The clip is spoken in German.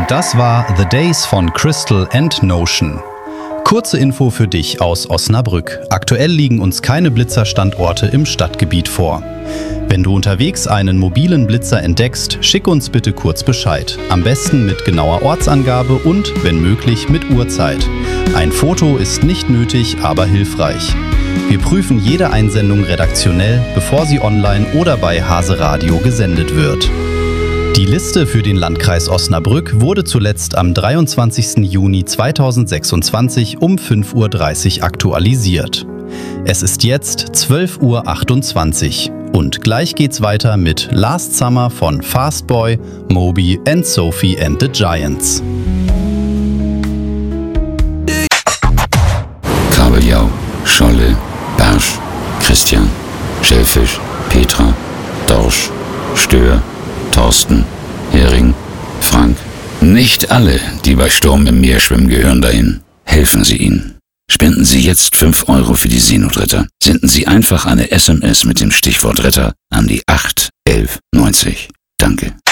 Und das war The Days von Crystal and Notion. Kurze Info für dich aus Osnabrück. Aktuell liegen uns keine Blitzerstandorte im Stadtgebiet vor. Wenn du unterwegs einen mobilen Blitzer entdeckst, schick uns bitte kurz Bescheid. Am besten mit genauer Ortsangabe und, wenn möglich, mit Uhrzeit. Ein Foto ist nicht nötig, aber hilfreich. Wir prüfen jede Einsendung redaktionell, bevor sie online oder bei Hase Radio gesendet wird. Die Liste für den Landkreis Osnabrück wurde zuletzt am 23. Juni 2026 um 5:30 Uhr aktualisiert. Es ist jetzt 12:28 Uhr und gleich geht's weiter mit Last Summer von Fastboy, Moby and Sophie and the Giants. Kabeljau, Scholle, Barsch, Christian, Schellfisch, Petra, Dorsch, Stör, Thorsten, Hering, Frank. Nicht alle, die bei Sturm im Meer schwimmen, gehören dahin. Helfen Sie ihnen. Spenden Sie jetzt 5 € für die Seenotretter. Senden Sie einfach eine SMS mit dem Stichwort Retter an die 8 11 90. Danke.